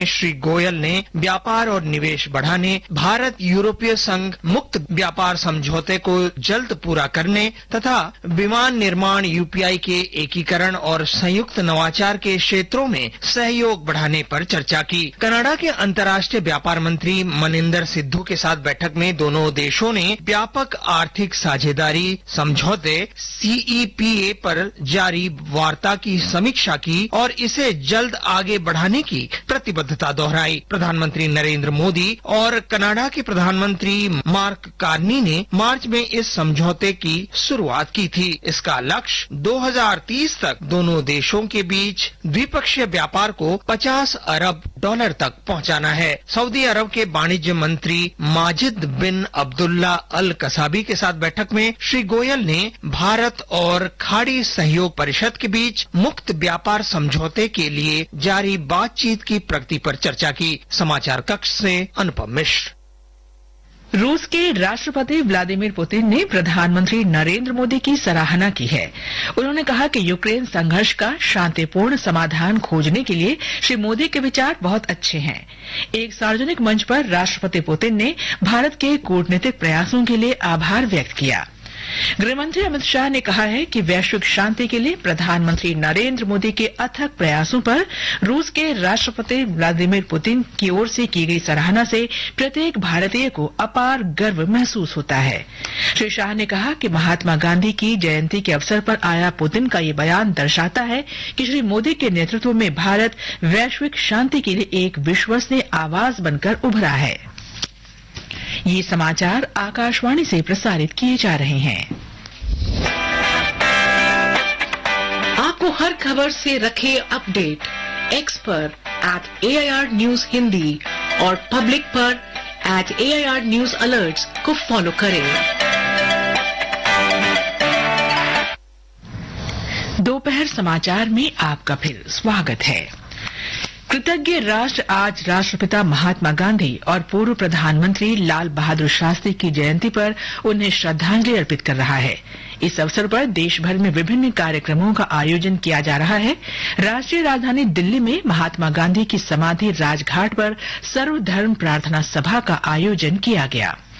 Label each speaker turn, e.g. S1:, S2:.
S1: श्री गोयल ने व्यापार और निवेश बढ़ाने, भारत यूरोपीय संघ मुक्त व्यापार समझौते को जल्द पूरा करने तथा विमान निर्माण, यूपीआई के एकीकरण और संयुक्त नवाचार के क्षेत्रों में सहयोग बढ़ाने पर चर्चा की। कनाडा के अंतर्राष्ट्रीय व्यापार मंत्री मनिंदर सिद्धू के साथ बैठक में दोनों देशों ने व्यापक आर्थिक साझेदारी समझौते CEPA पर जारी वार्ता की समीक्षा की और इसे जल्द आगे बढ़ाने की प्रतिबद्धता दोहराई। प्रधानमंत्री नरेंद्र मोदी और कनाडा के प्रधानमंत्री मार्क कार्नी ने मार्च में इस समझौते की शुरुआत की थी। इसका लक्ष्य 2030 तक दोनों देशों के बीच द्विपक्षीय व्यापार को $50 अरब तक पहुंचाना है। सऊदी अरब के वाणिज्य मंत्री माजिद बिन अब्दुल्ला अल कसाबी के साथ बैठक में श्री गोयल ने भारत और खाड़ी सहयोग परिषद के बीच मुक्त व्यापार समझौते के लिए जारी बातचीत की प्रगति पर चर्चा की। समाचार कक्ष से अनुपम मिश्र।
S2: रूस के राष्ट्रपति व्लादिमीर पुतिन ने प्रधानमंत्री नरेंद्र मोदी की सराहना की है। उन्होंने कहा कि यूक्रेन संघर्ष का शांतिपूर्ण समाधान खोजने के लिए श्री मोदी के विचार बहुत अच्छे हैं। एक सार्वजनिक मंच पर राष्ट्रपति पुतिन ने भारत के कूटनीतिक प्रयासों के लिए आभार व्यक्त किया। गृहमंत्री अमित शाह ने कहा है कि वैश्विक शांति के लिए प्रधानमंत्री नरेंद्र मोदी के अथक प्रयासों पर रूस के राष्ट्रपति व्लादिमीर पुतिन की ओर से की गई सराहना से प्रत्येक भारतीय को अपार गर्व महसूस होता है। श्री शाह ने कहा कि महात्मा गांधी की जयंती के अवसर पर आया पुतिन का ये बयान दर्शाता है कि श्री मोदी के नेतृत्व में भारत वैश्विक शांति के लिए एक विश्वसनीय आवाज बनकर उभरा है। ये समाचार आकाशवाणी से प्रसारित किए जा रहे हैं। आपको हर खबर से रखे अपडेट एक्स पर @AIR News हिंदी और पब्लिक पर @AIR News Alerts को फॉलो करें। दोपहर समाचार में आपका फिर स्वागत है। कृतज्ञ राष्ट्र आज राष्ट्रपिता महात्मा गांधी और पूर्व प्रधानमंत्री लाल बहादुर शास्त्री की जयंती पर उन्हें श्रद्धांजलि अर्पित कर रहा है। इस अवसर पर देश भर में विभिन्न कार्यक्रमों का आयोजन किया जा रहा है। राष्ट्रीय राजधानी दिल्ली में महात्मा गांधी की समाधि राजघाट पर सर्वधर्म प्रार्थना सभा का आयोजन किया गया।